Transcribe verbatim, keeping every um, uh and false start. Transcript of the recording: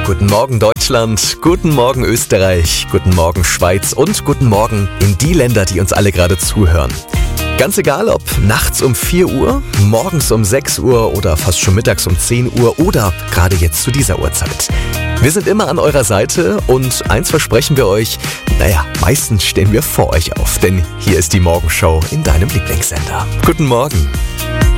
Guten Morgen Deutschland, guten Morgen Österreich, guten Morgen Schweiz und guten Morgen in die Länder, die uns alle gerade zuhören. Ganz egal, ob nachts um vier Uhr, morgens um sechs Uhr oder fast schon mittags um zehn Uhr oder gerade jetzt zu dieser Uhrzeit. Wir sind immer an eurer Seite und eins versprechen wir euch, naja, meistens stehen wir vor euch auf, denn hier ist die Morgenshow in deinem Lieblingssender. Guten Morgen.